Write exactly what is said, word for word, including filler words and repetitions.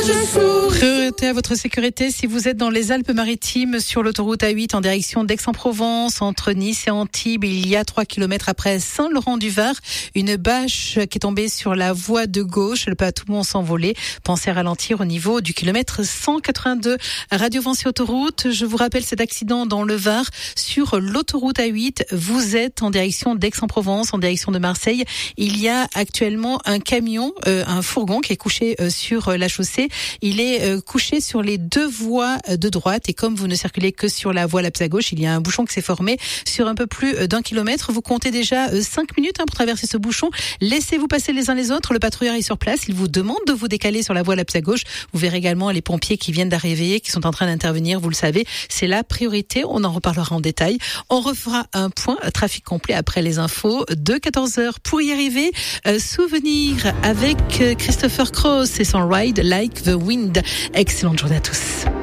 Priorité à votre sécurité si vous êtes dans les Alpes-Maritimes sur l'autoroute A huit en direction d'Aix-en-Provence entre Nice et Antibes. Il y a trois kilomètres après Saint-Laurent-du-Var, une bâche qui est tombée sur la voie de gauche. Elle peut à tout moment s'envoler. Pensez à ralentir au niveau du kilomètre cent quatre-vingt-deux. Radio Vinci Autoroute, je vous rappelle cet accident dans le Var sur l'autoroute A huit. Vous êtes en direction d'Aix-en-Provence, en direction de Marseille. Il y a actuellement un camion, euh, un fourgon qui est couché euh, sur la chaussée. Il est euh, couché sur les deux voies de droite et comme vous ne circulez que sur la voie laps à gauche, il y a un bouchon qui s'est formé sur un peu plus d'un kilomètre. Vous comptez déjà cinq minutes hein, pour traverser ce bouchon. Laissez-vous passer les uns les autres. Le patrouilleur est sur place. Il vous demande de vous décaler sur la voie laps à gauche. Vous verrez également les pompiers qui viennent d'arriver, qui sont en train d'intervenir. Vous le savez, c'est la priorité. On en reparlera en détail. On refera un point trafic complet après les infos de quatorze heures. Pour y arriver, euh, souvenir avec Christopher Cross et son Ride Like the Wind. Excellente journée à tous.